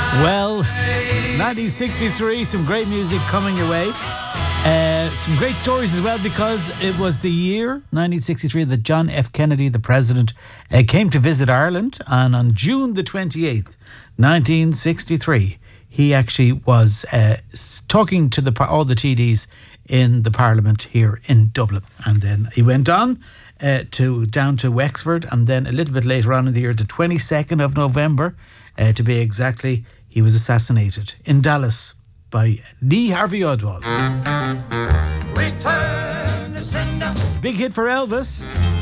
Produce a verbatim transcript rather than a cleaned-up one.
Well, nineteen sixty-three, some great music coming your way. Uh, some great stories as well, because it was the year, nineteen sixty-three, that John F. Kennedy, the president, uh, came to visit Ireland. And on June the twenty-eighth, nineteen sixty-three, he actually was uh, talking to the all the T Ds in the Parliament here in Dublin. And then he went on uh, to down to Wexford, and then a little bit later on in the year, the twenty-second of November, uh, to be exactly, he was assassinated in Dallas by Lee Harvey Oswald. Return to sender. Big hit for Elvis.